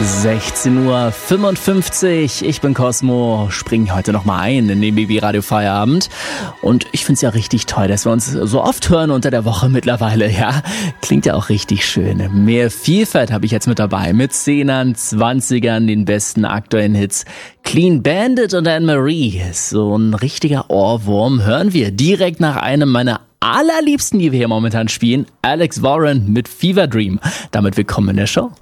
16:55 Uhr, ich bin Cosmo, springe heute nochmal ein in den BB Radio Feierabend und ich finde es ja richtig toll, dass wir uns so oft hören unter der Woche mittlerweile, ja, klingt ja auch richtig schön. Mehr Vielfalt habe ich jetzt mit dabei, mit 10ern, 20ern, den besten aktuellen Hits. Clean Bandit und Anne-Marie, so ein richtiger Ohrwurm, hören wir direkt nach einem meiner allerliebsten, die wir hier momentan spielen, Alex Warren mit Fever Dream. Damit willkommen in der Show.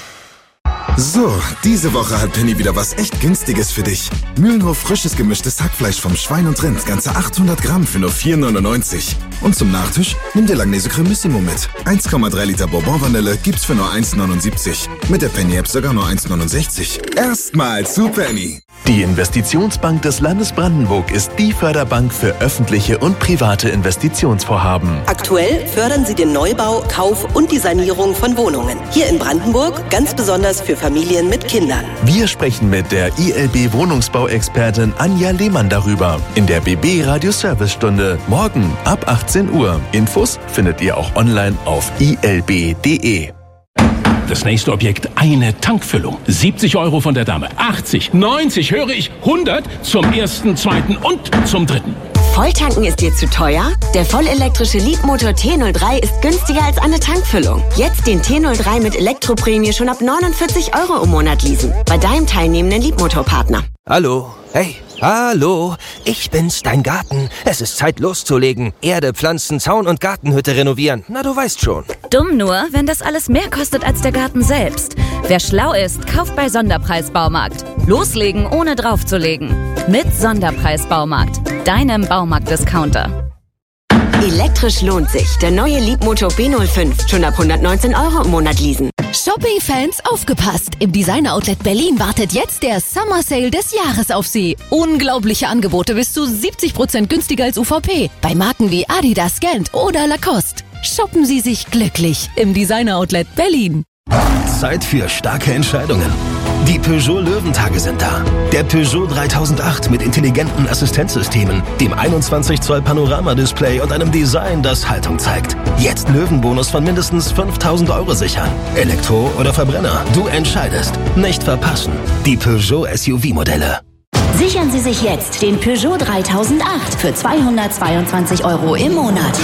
So, diese Woche hat Penny wieder was echt Günstiges für dich. Mühlenhof frisches gemischtes Hackfleisch vom Schwein und Rind, ganze 800 Gramm für nur 4,99. Und zum Nachtisch nimm dir Langnese Cremissimo mit. 1,3 Liter Bourbon-Vanille gibt's für nur 1,79. Mit der Penny-App sogar nur 1,69. Erstmal zu Penny. Die Investitionsbank des Landes Brandenburg ist die Förderbank für öffentliche und private Investitionsvorhaben. Aktuell fördern sie den Neubau, Kauf und die Sanierung von Wohnungen. Hier in Brandenburg ganz besonders für Familien mit Kindern. Wir sprechen mit der ILB Wohnungsbauexpertin Anja Lehmann darüber in der BB Radio Servicestunde morgen ab 18 Uhr. Infos findet ihr auch online auf ilb.de. Das nächste Objekt, eine Tankfüllung. 70 € von der Dame, 80, 90, höre ich, 100 zum ersten, zweiten und zum dritten. Volltanken ist dir zu teuer? Der vollelektrische Leadmotor T03 ist günstiger als eine Tankfüllung. Jetzt den T03 mit Elektroprämie schon ab 49 € im Monat leasen. Bei deinem teilnehmenden Leadmotorpartner. Hallo, hey, hallo, ich bin's, dein Garten. Es ist Zeit loszulegen. Erde, Pflanzen, Zaun und Gartenhütte renovieren. Na, du weißt schon. Dumm nur, wenn das alles mehr kostet als der Garten selbst. Wer schlau ist, kauft bei Sonderpreis Baumarkt. Loslegen, ohne draufzulegen. Mit Sonderpreis Baumarkt, deinem Baumarkt-Discounter. Elektrisch lohnt sich. Der neue Leadmotor B05. Schon ab 119 € im Monat leasen. Shopping-Fans, aufgepasst! Im Designer Outlet Berlin wartet jetzt der Summer Sale des Jahres auf Sie. Unglaubliche Angebote bis zu 70% günstiger als UVP. Bei Marken wie Adidas, Gant oder Lacoste. Shoppen Sie sich glücklich im Designer Outlet Berlin. Zeit für starke Entscheidungen. Die Peugeot Löwentage sind da. Der Peugeot 3008 mit intelligenten Assistenzsystemen, dem 21 Zoll Panoramadisplay und einem Design, das Haltung zeigt. Jetzt Löwenbonus von mindestens 5.000 € sichern. Elektro oder Verbrenner, du entscheidest. Nicht verpassen. Die Peugeot SUV-Modelle. Sichern Sie sich jetzt den Peugeot 3008 für 222 € im Monat.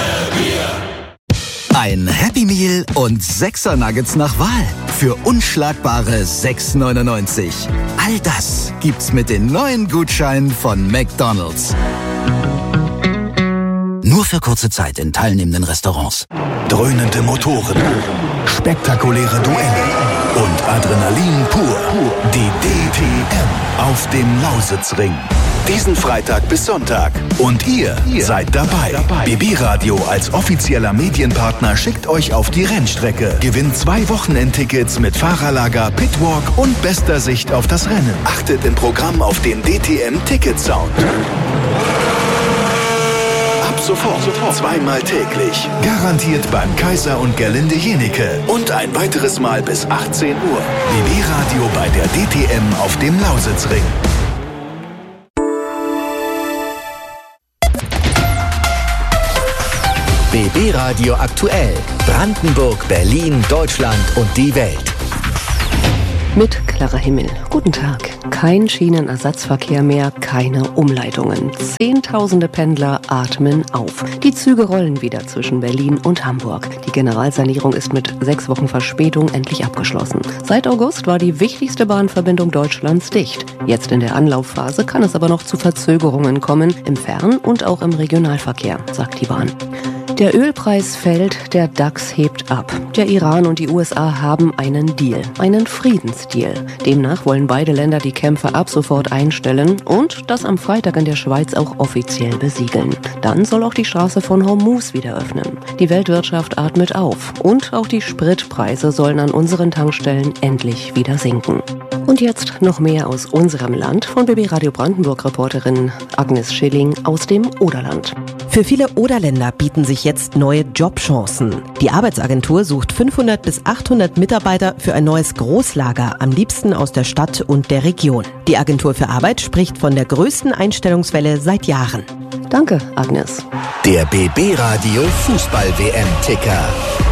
Ein Happy Meal und 6er Nuggets nach Wahl für unschlagbare 6,99. All das gibt's mit den neuen Gutscheinen von McDonald's. Nur für kurze Zeit in teilnehmenden Restaurants. Dröhnende Motoren, spektakuläre Duelle und Adrenalin pur. Die DTM auf dem Lausitzring. Diesen Freitag bis Sonntag. Und ihr seid dabei. BB Radio als offizieller Medienpartner schickt euch auf die Rennstrecke. Gewinnt 2 Wochenendtickets mit Fahrerlager, Pitwalk und bester Sicht auf das Rennen. Achtet im Programm auf den DTM-Ticket-Sound. Ab sofort 2-mal täglich. Garantiert beim Kaiser und Gerlinde Jenecke. Und ein weiteres Mal bis 18 Uhr. BB Radio bei der DTM auf dem Lausitzring. BB Radio aktuell. Brandenburg, Berlin, Deutschland und die Welt. Mit klarer Himmel. Guten Tag. Kein Schienenersatzverkehr mehr, keine Umleitungen. Zehntausende Pendler atmen auf. Die Züge rollen wieder zwischen Berlin und Hamburg. Die Generalsanierung ist mit 6 Wochen Verspätung endlich abgeschlossen. Seit August war die wichtigste Bahnverbindung Deutschlands dicht. Jetzt in der Anlaufphase kann es aber noch zu Verzögerungen kommen, im Fern- und auch im Regionalverkehr, sagt die Bahn. Der Ölpreis fällt, der DAX hebt ab. Der Iran und die USA haben einen Deal, einen Friedensdeal. Demnach wollen beide Länder die Kämpfe ab sofort einstellen und das am Freitag in der Schweiz auch offiziell besiegeln. Dann soll auch die Straße von Hormuz wieder öffnen. Die Weltwirtschaft atmet auf und auch die Spritpreise sollen an unseren Tankstellen endlich wieder sinken. Und jetzt noch mehr aus unserem Land von BB Radio Brandenburg-Reporterin Agnes Schilling aus dem Oderland. Für viele Oderländer bieten sich jetzt neue Jobchancen. Die Arbeitsagentur sucht 500 bis 800 Mitarbeiter für ein neues Großlager, am liebsten aus der Stadt und der Region. Die Agentur für Arbeit spricht von der größten Einstellungswelle seit Jahren. Danke, Agnes. Der BB Radio Fußball-WM-Ticker.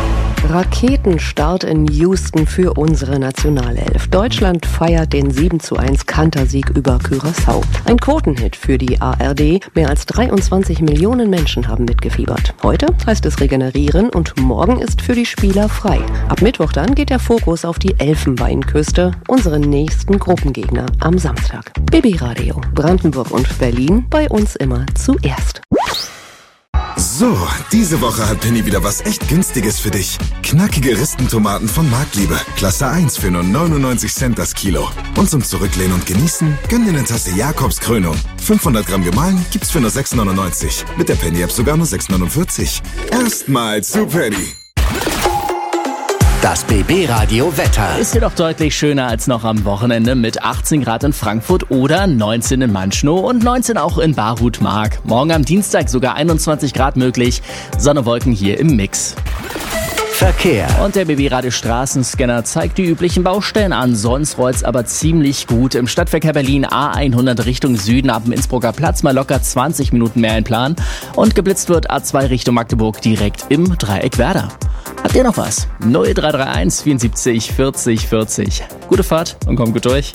Raketenstart in Houston für unsere Nationalelf. Deutschland feiert den 7:1 Kantersieg über Curaçao. Ein Quotenhit für die ARD. Mehr als 23 Millionen Menschen haben mitgefiebert. Heute heißt es regenerieren und morgen ist für die Spieler frei. Ab Mittwoch dann geht der Fokus auf die Elfenbeinküste, unseren nächsten Gruppengegner am Samstag. BB Radio, Brandenburg und Berlin, bei uns immer zuerst. So, diese Woche hat Penny wieder was echt Günstiges für dich. Knackige Ristentomaten von Marktliebe. Klasse 1 für nur 99 Cent das Kilo. Und zum Zurücklehnen und Genießen, gönn dir eine Tasse Jakobs Krönung. 500 Gramm gemahlen gibt's für nur 6,99. Mit der Penny-App sogar nur 6,49. Erstmal zu Penny. Das BB-Radio-Wetter. Ist jedoch deutlich schöner als noch am Wochenende mit 18 Grad in Frankfurt oder 19 in Manschnow und 19 auch in Barhut-Mark. Morgen am Dienstag sogar 21 Grad möglich. Sonne, Wolken hier im Mix. Verkehr. Und der BB-Radio Straßenscanner zeigt die üblichen Baustellen an. Sonst rollt's aber ziemlich gut. Im Stadtverkehr Berlin A100 Richtung Süden ab dem Innsbrucker Platz mal locker 20 Minuten mehr in Plan. Und geblitzt wird A2 Richtung Magdeburg direkt im Dreieck Werder. Habt ihr noch was? 0331 74 40 40. Gute Fahrt und kommt gut durch.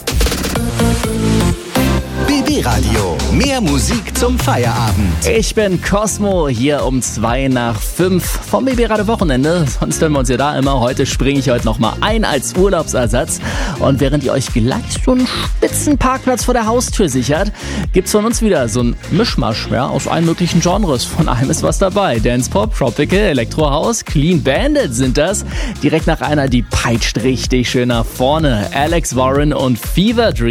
BB Radio. Mehr Musik zum Feierabend. Ich bin Cosmo, hier um 2:05 vom BB Radio Wochenende. Sonst hören wir uns ja da immer. Heute springe ich heute nochmal ein als Urlaubsersatz. Und während ihr euch gleich so einen spitzen Parkplatz vor der Haustür sichert, gibt's von uns wieder so ein Mischmasch, ja, aus allen möglichen Genres. Von allem ist was dabei. Dance Pop, Tropical, Electro House, Clean Bandit sind das. Direkt nach einer, die peitscht richtig schön nach vorne. Alex Warren und Fever Dream.